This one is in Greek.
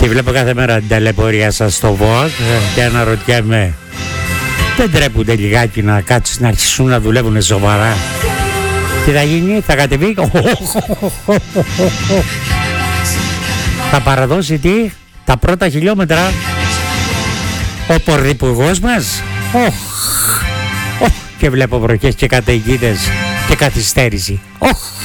Τη βλέπω κάθε μέρα την ταλαιπωρία σας στο Vogue και αναρωτιέμαι, δεν τρέπονται λιγάκι να κάτσουν να αρχίσουν να δουλεύουν σοβαρά? Τι θα γίνει, θα κατεβεί, θα παραδώσει τι, τα πρώτα χιλιόμετρα ο πρωθυπουργός μας? Και βλέπω βροχές και καταιγίδες και καθυστέρηση.